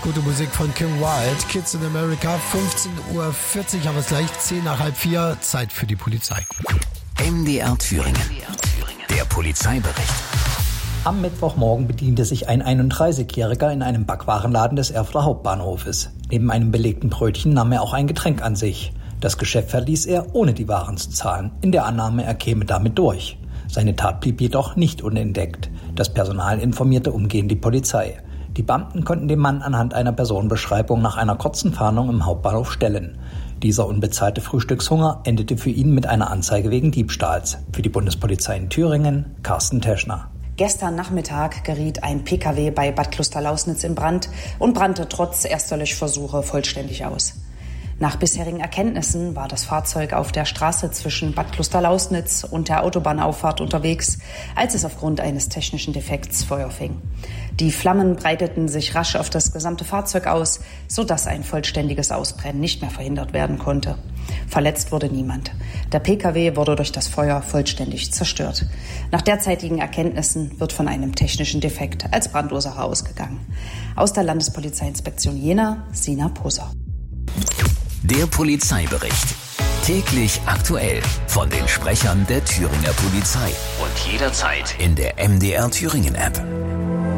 gute Musik von Kim Wilde, Kids in America, 15:40 Uhr, haben wir es gleich, 3:10, Zeit für die Polizei. MDR Thüringen, der Polizeibericht. Am Mittwochmorgen bediente sich ein 31-Jähriger in einem Backwarenladen des Erfurter Hauptbahnhofes. Neben einem belegten Brötchen nahm er auch ein Getränk an sich. Das Geschäft verließ er, ohne die Waren zu zahlen, in der Annahme, er käme damit durch. Seine Tat blieb jedoch nicht unentdeckt. Das Personal informierte umgehend die Polizei. Die Beamten konnten den Mann anhand einer Personenbeschreibung nach einer kurzen Fahndung im Hauptbahnhof stellen. Dieser unbezahlte Frühstückshunger endete für ihn mit einer Anzeige wegen Diebstahls. Für die Bundespolizei in Thüringen, Carsten Teschner. Gestern Nachmittag geriet ein Pkw bei Bad Klosterlausnitz in Brand und brannte trotz erster Löschversuche vollständig aus. Nach bisherigen Erkenntnissen war das Fahrzeug auf der Straße zwischen Bad Klosterlausnitz und der Autobahnauffahrt unterwegs, als es aufgrund eines technischen Defekts Feuer fing. Die Flammen breiteten sich rasch auf das gesamte Fahrzeug aus, sodass ein vollständiges Ausbrennen nicht mehr verhindert werden konnte. Verletzt wurde niemand. Der Pkw wurde durch das Feuer vollständig zerstört. Nach derzeitigen Erkenntnissen wird von einem technischen Defekt als Brandursache ausgegangen. Aus der Landespolizeiinspektion Jena, Sina Poser. Der Polizeibericht. Täglich aktuell von den Sprechern der Thüringer Polizei. Und jederzeit in der MDR Thüringen App.